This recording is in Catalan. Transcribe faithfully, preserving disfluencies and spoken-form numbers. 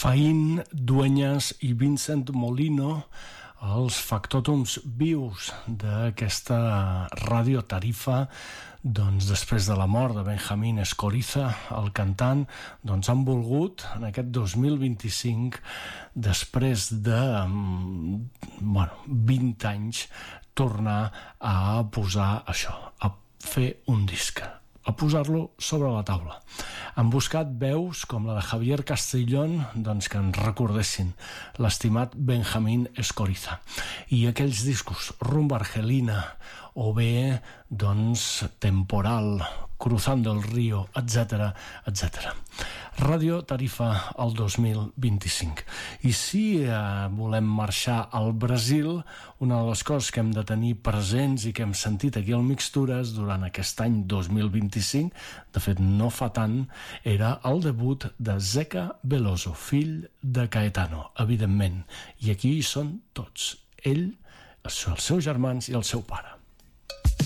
Faín Dueñas i Vincent Molino, els factòtums vius d'aquesta radiotarifa, doncs després de la mort de Benjamín Escoriza, el cantant, doncs han volgut en aquest dos mil vint-i-cinc, després de bueno, vint anys, tornar a posar això, a fer un disc, a posar-lo sobre la taula. Han buscat veus com la de Javier Castellón, doncs que ens recordessin l'estimat Benjamín Escoriza. I aquells discos, Rumba Argelina, o bé, doncs, Temporal, Cruzando el Río, etcètera, etcètera. Radio Tarifa el dos mil vint-i-cinc. I si eh, volem marxar al Brasil, una de les coses que hem de tenir presents i que hem sentit aquí al Mixtures durant aquest any dos mil vint-i-cinc, de fet no fa tant, era el debut de Zeca Veloso, fill de Caetano, evidentment. I aquí hi són tots, ell, els seus germans i el seu pare.